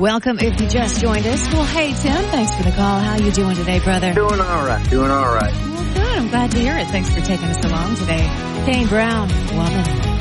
Welcome if you just joined us. Well, hey, Tim, thanks for the call. How you doing today, brother? Doing all right. Well, good. I'm glad to hear it. Thanks for taking us along today. Kane Brown, Woman.